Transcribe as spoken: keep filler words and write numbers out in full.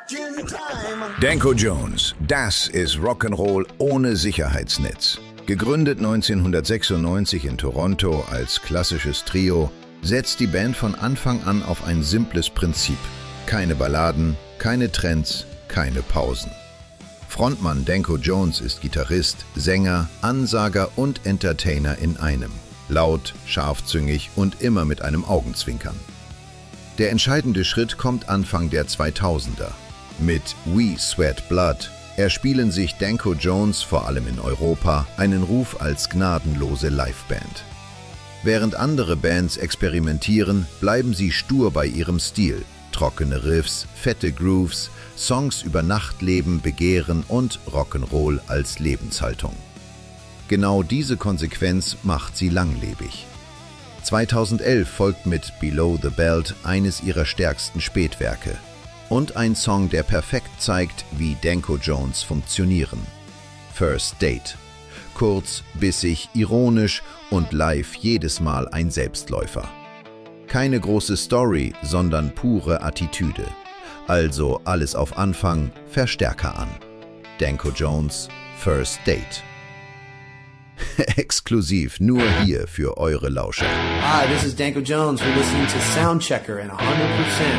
Danko Jones, das ist Rock'n'Roll ohne Sicherheitsnetz. Gegründet neunzehnhundertsechsundneunzig in Toronto als klassisches Trio, setzt die Band von Anfang an auf ein simples Prinzip. Keine Balladen, keine Trends, keine Pausen. Frontmann Danko Jones ist Gitarrist, Sänger, Ansager und Entertainer in einem. Laut, scharfzüngig und immer mit einem Augenzwinkern. Der entscheidende Schritt kommt Anfang der zweitausender. Mit We Sweat Blood erspielen sich Danko Jones, vor allem in Europa, einen Ruf als gnadenlose Liveband. Während andere Bands experimentieren, bleiben sie stur bei ihrem Stil. Trockene Riffs, fette Grooves, Songs über Nachtleben, Begehren und Rock'n'Roll als Lebenshaltung. Genau diese Konsequenz macht sie langlebig. zweitausendelf folgt mit Below the Belt eines ihrer stärksten Spätwerke und ein Song, der perfekt zeigt, wie Danko Jones funktionieren. First Date. Kurz, bissig, ironisch und live jedes Mal ein Selbstläufer. Keine große Story, sondern pure Attitüde. Also alles auf Anfang, Verstärker an. Danko Jones, First Date. Exklusiv nur hier für eure Lauscher. Hi, this is Danko Jones. We're listening to Soundchecker and one hundred percent